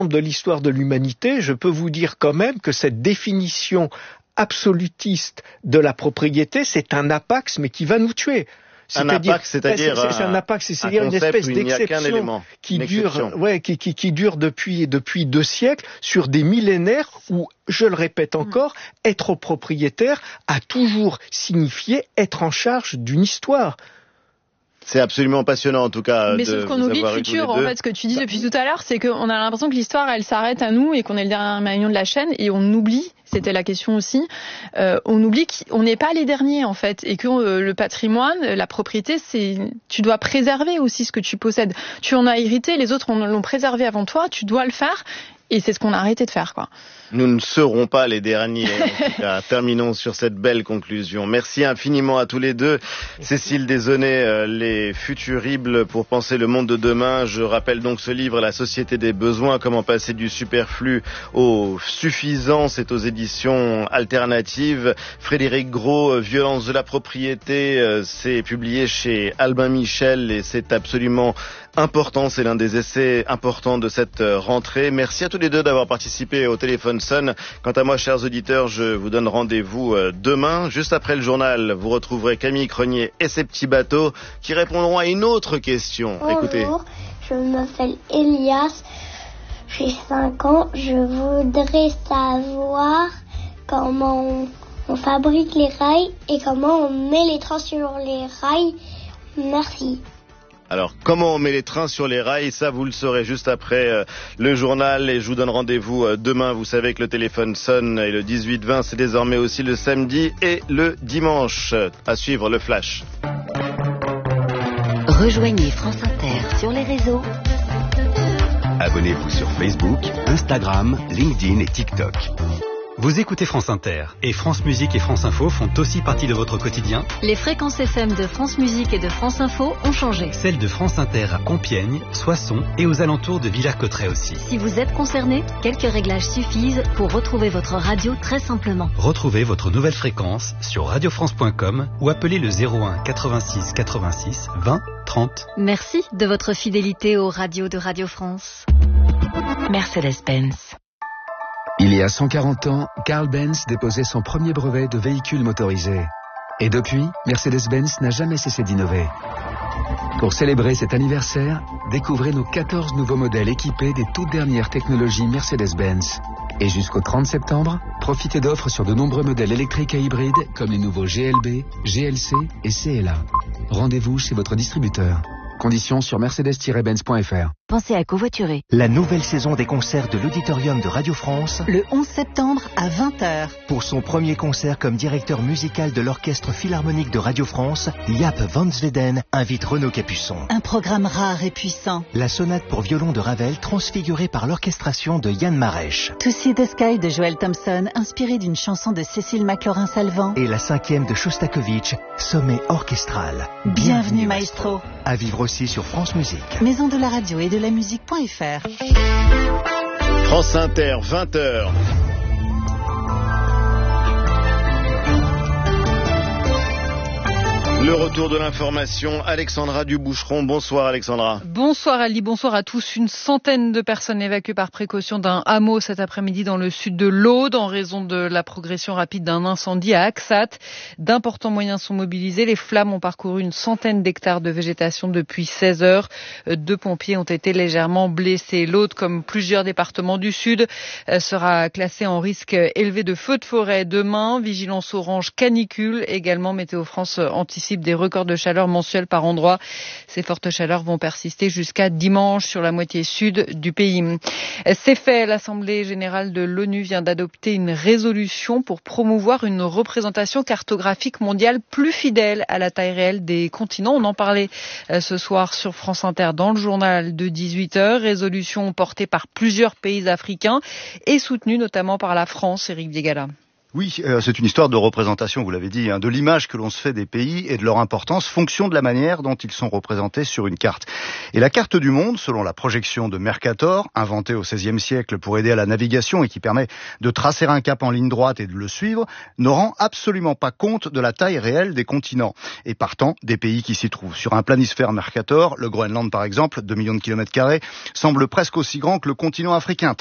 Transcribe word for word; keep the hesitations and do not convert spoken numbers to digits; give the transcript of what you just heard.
de l'histoire de l'humanité, je peux vous dire quand même que cette définition absolutiste de la propriété, c'est un apax, mais qui va nous tuer. Un apax, c'est-à-dire c'est, c'est un apax, c'est-à-dire une espèce d'exception qui dure, ouais, qui, qui, qui dure depuis, depuis deux siècles, sur des millénaires où, je le répète encore, être propriétaire a toujours signifié être en charge d'une histoire. C'est absolument passionnant en tout cas. Mais de sauf qu'on oublie le futur. En fait, ce que tu dis depuis tout à l'heure, c'est qu'on a l'impression que l'histoire, elle s'arrête à nous et qu'on est le dernier maillon de la chaîne et on oublie. C'était la question aussi. Euh, on oublie qu'on n'est pas les derniers en fait et que euh, le patrimoine, la propriété, c'est tu dois préserver aussi ce que tu possèdes. Tu en as hérité, les autres l'ont préservé avant toi. Tu dois le faire. Et c'est ce qu'on a arrêté de faire, quoi. Nous ne serons pas les derniers. En tout cas, terminons sur cette belle conclusion. Merci infiniment à tous les deux. Cécile Desaunay, euh, les futuribles pour penser le monde de demain. Je rappelle donc ce livre, La société des besoins, comment passer du superflu au suffisant. C'est aux éditions alternatives. Frédéric Gros, Violence de la propriété, euh, c'est publié chez Albin Michel et c'est absolument important. C'est l'un des essais importants de cette rentrée. Merci à tous les deux d'avoir participé au Téléphone Sonne. Quant à moi, chers auditeurs, je vous donne rendez-vous demain. Juste après le journal, vous retrouverez Camille Crenier et ses petits bateaux qui répondront à une autre question. Bonjour, écoutez. Je m'appelle Elias, j'ai cinq ans. Je voudrais savoir comment on, on fabrique les rails et comment on met les trains sur les rails. Merci. Alors, comment on met les trains sur les rails, ça vous le saurez juste après euh, le journal et je vous donne rendez-vous euh, demain. Vous savez que le Téléphone sonne et le dix-huit vingt, c'est désormais aussi le samedi et le dimanche. À suivre le Flash. Rejoignez France Inter sur les réseaux. Abonnez-vous sur Facebook, Instagram, LinkedIn et TikTok. Vous écoutez France Inter et France Musique et France Info font aussi partie de votre quotidien. Les fréquences F M de France Musique et de France Info ont changé. Celles de France Inter à Compiègne, Soissons et aux alentours de Villers-Cotterêts aussi. Si vous êtes concerné, quelques réglages suffisent pour retrouver votre radio très simplement. Retrouvez votre nouvelle fréquence sur radio france point com ou appelez le zéro un quatre-vingt-six quatre-vingt-six vingt trente. Merci de votre fidélité aux radios de Radio France. Mercedes-Benz. Il y a cent quarante ans, Carl Benz déposait son premier brevet de véhicule motorisé. Et depuis, Mercedes-Benz n'a jamais cessé d'innover. Pour célébrer cet anniversaire, découvrez nos quatorze nouveaux modèles équipés des toutes dernières technologies Mercedes-Benz. Et jusqu'au trente septembre, profitez d'offres sur de nombreux modèles électriques et hybrides comme les nouveaux G L B, G L C et C L A. Rendez-vous chez votre distributeur. Conditions sur mercedes tiret benz point f r. Pensez à covoiturer. La nouvelle saison des concerts de l'Auditorium de Radio France. Le onze septembre à vingt heures. Pour son premier concert comme directeur musical de l'Orchestre Philharmonique de Radio France, Jaap van Zweden invite Renaud Capuçon. Un programme rare et puissant. La sonate pour violon de Ravel transfigurée par l'orchestration de Yann Marèche. To See the Sky de Joel Thompson, inspiré d'une chanson de Cécile Maclaurin-Salvant. Et la cinquième de Shostakovich, Sommet orchestral. Bienvenue, Bienvenue maestro. maestro. À vivre aussi sur France Musique. Maison de la radio et de la musique point f r. France Inter, vingt heures. Le retour de l'information, Alexandra Duboucheron. Bonsoir Alexandra. Bonsoir Ali, bonsoir à tous. Une centaine de personnes évacuées par précaution d'un hameau cet après-midi dans le sud de l'Aude en raison de la progression rapide d'un incendie à Axat. D'importants moyens sont mobilisés. Les flammes ont parcouru une centaine d'hectares de végétation depuis seize heures. Deux pompiers ont été légèrement blessés. L'Aude, comme plusieurs départements du sud, sera classé en risque élevé de feux de forêt demain. Vigilance orange canicule. Également, Météo France anticipe des records de chaleur mensuels par endroit. Ces fortes chaleurs vont persister jusqu'à dimanche sur la moitié sud du pays. C'est fait, l'Assemblée générale de l'ONU vient d'adopter une résolution pour promouvoir une représentation cartographique mondiale plus fidèle à la taille réelle des continents. On en parlait ce soir sur France Inter dans le journal de dix-huit heures. Résolution portée par plusieurs pays africains et soutenue notamment par la France, Éric Viegala. Oui, euh, c'est une histoire de représentation, vous l'avez dit, hein, de l'image que l'on se fait des pays et de leur importance, fonction de la manière dont ils sont représentés sur une carte. Et la carte du monde, selon la projection de Mercator, inventée au seizième siècle pour aider à la navigation et qui permet de tracer un cap en ligne droite et de le suivre, ne rend absolument pas compte de la taille réelle des continents et partant des pays qui s'y trouvent. Sur un planisphère Mercator, le Groenland par exemple, deux millions de kilomètres carrés, semble presque aussi grand que le continent africain.